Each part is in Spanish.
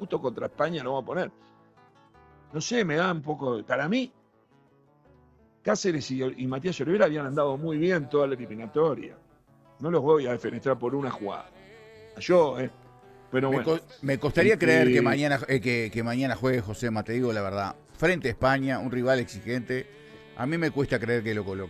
justo contra España lo vamos a poner. No sé, me da un poco... Para mí, Cáceres y Matías Olivera habían andado muy bien toda la eliminatoria. No los voy a defenestrar por una jugada. Yo, pero bueno. Me costaría creer que mañana juegue Josema, te digo la verdad. Frente a España, un rival exigente. A mí me cuesta creer que lo coloque.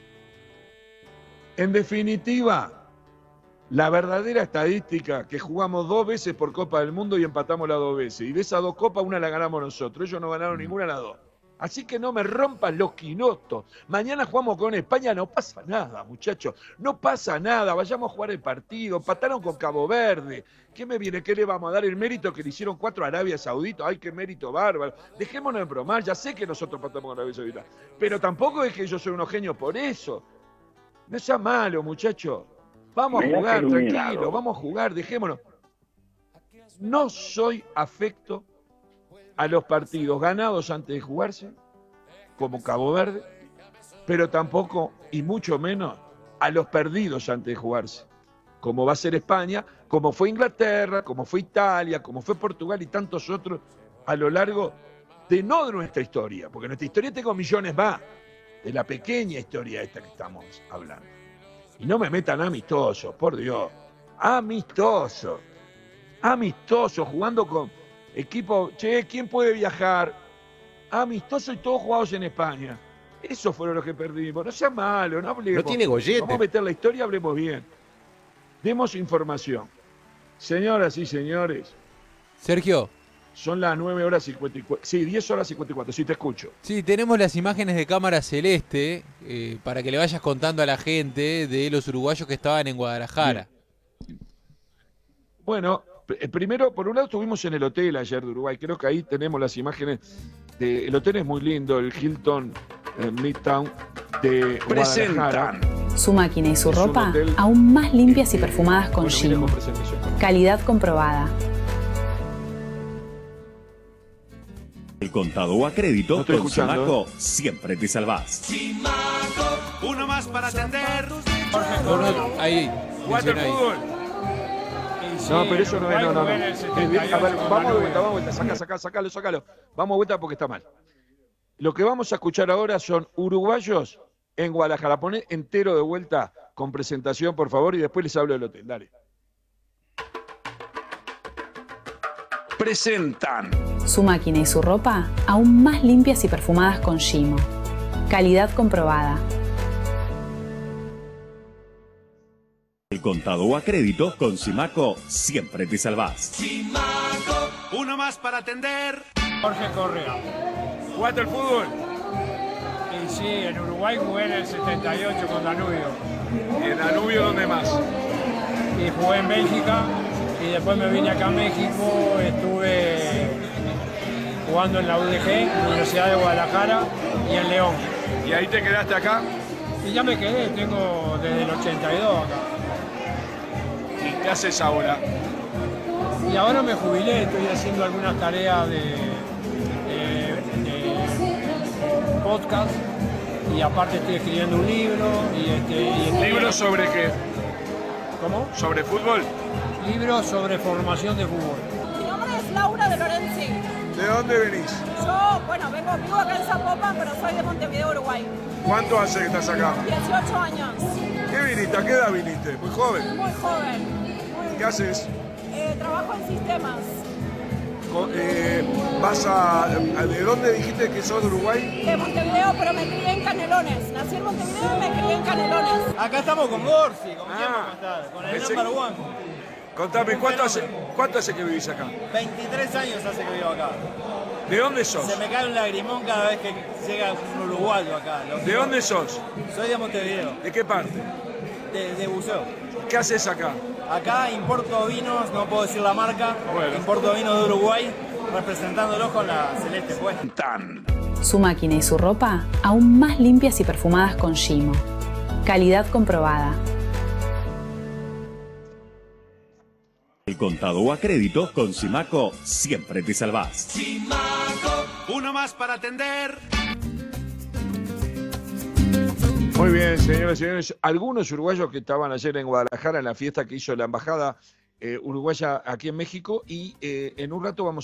En definitiva, la verdadera estadística, que jugamos 2 veces por Copa del Mundo y empatamos las 2 veces. Y de esas 2 copas, una la ganamos nosotros. Ellos no ganaron ninguna de las 2. Así que no me rompan los quinotos. Mañana jugamos con España, no pasa nada, muchachos. No pasa nada. Vayamos a jugar el partido. Empataron con Cabo Verde. ¿Qué me viene? ¿Qué le vamos a dar el mérito que le hicieron 4 a Arabia Saudita? ¡Ay, qué mérito bárbaro! Dejémonos de bromar. Ya sé que nosotros empatamos con Arabia Saudita. Pero tampoco es que yo soy unos genios por eso. No sea malo, muchachos. Vamos a jugar, tranquilo. Vamos a jugar, dejémonos. No soy afecto a los partidos ganados antes de jugarse, como Cabo Verde, pero tampoco, y mucho menos, a los perdidos antes de jugarse, como va a ser España, como fue Inglaterra, como fue Italia, como fue Portugal y tantos otros a lo largo de nuestra historia, porque nuestra historia tengo millones más, de la pequeña historia esta que estamos hablando. Y no me metan amistosos, por Dios, amistosos, jugando con equipo, ¿quién puede viajar? Amistoso y todos jugados en España. Esos fueron los que perdimos. No sea malo, no hablemos. No tiene gollete. Vamos a meter la historia, hablemos bien. Demos información. Señoras y señores. Sergio. Son las 9:54. Sí, 10:54. Sí, te escucho. Sí, tenemos las imágenes de cámara celeste para que le vayas contando a la gente de los uruguayos que estaban en Guadalajara. Bien. Bueno, primero, por un lado, estuvimos en el hotel ayer de Uruguay. Creo que ahí tenemos las imágenes. El hotel es muy lindo, el Hilton Midtown de Guadalajara. Su máquina y su ropa aún más limpias y perfumadas con Gimo. Calidad comprobada. El contado o a crédito, con Simaco siempre te salvás. Simaco, uno más para atender. Ahí. Jugate el fútbol. No, pero eso no es, no. A ver, vamos de vuelta, sácalo. Vamos de vuelta porque está mal. Lo que vamos a escuchar ahora son uruguayos en Guadalajara. Poné entero de vuelta con presentación, por favor, y después les hablo del hotel. Dale. Presentan. Su máquina y su ropa aún más limpias y perfumadas con Gimo. Calidad comprobada. El contado o a crédito, con Simaco siempre te salvás. Simaco, uno más para atender. Jorge Correa. ¿Jugaste el fútbol? Y sí, en Uruguay jugué en el 78 con Danubio. ¿Y en Danubio dónde más? Y jugué en Bélgica y después me vine acá a México, estuve jugando en la UDG, Universidad de Guadalajara, y en León. ¿Y ahí te quedaste acá? Y ya me quedé, tengo desde el 82 acá. ¿Y qué haces ahora? Y ahora me jubilé, estoy haciendo algunas tareas de podcast y aparte estoy escribiendo un libro. ¿Libro sobre qué? ¿Cómo? ¿Sobre fútbol? Libro sobre formación de fútbol. Mi nombre es Laura de Lorenzi. ¿De dónde venís? Yo, vivo acá en Zapopan, pero soy de Montevideo, Uruguay. ¿Cuánto hace que estás acá? 18 años. ¿Qué viniste? ¿A qué edad viniste? ¿Muy joven? Muy joven. ¿Qué haces? Trabajo en sistemas. ¿De dónde dijiste que sos de Uruguay? De Montevideo, pero me crié en Canelones. Nací en Montevideo y me crié en Canelones. Acá estamos con Gorsi, con el number one. Contame, ¿cuánto hace que vivís acá? 23 años hace que vivo acá. ¿De dónde sos? Se me cae un lagrimón cada vez que llega un uruguayo acá. ¿De dónde sos? Soy de Montevideo. ¿De qué parte? De Buceo. ¿Qué haces acá? Acá importo vinos, no puedo decir la marca, bueno. Importo vinos de Uruguay, representándolos con la celeste puesta. Su máquina y su ropa aún más limpias y perfumadas con Gimo. Calidad comprobada. El contado o a crédito, con Simaco siempre te salvás. Simaco, uno más para atender. Muy bien, señoras y señores. Algunos uruguayos que estaban ayer en Guadalajara en la fiesta que hizo la embajada uruguaya aquí en México y en un rato vamos